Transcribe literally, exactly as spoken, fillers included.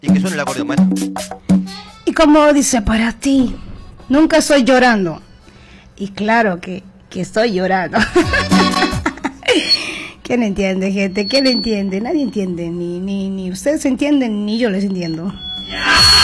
Y que suene el acordeón, maestro. Y como dice para ti, nunca estoy llorando. Y claro que, que estoy llorando. ¿Quién entiende, gente? ¿Quién entiende? Nadie entiende. Ni, ni, ni ustedes entienden, ni yo les entiendo.